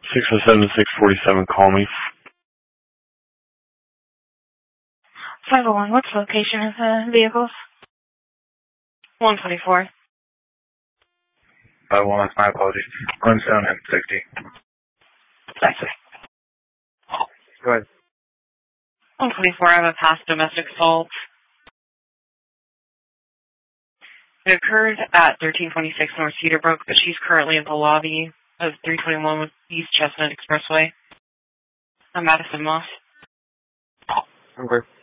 607-647, call me. 501, what's the location of the vehicles? 124. 501, my apologies. Glenstone and 60. Thanks. Go ahead. 124, I have a past domestic assault. It occurred at 1326 North Cedarbrook, but she's currently in the lobby of 321 East Chestnut Expressway. I'm Madison Moss. Okay.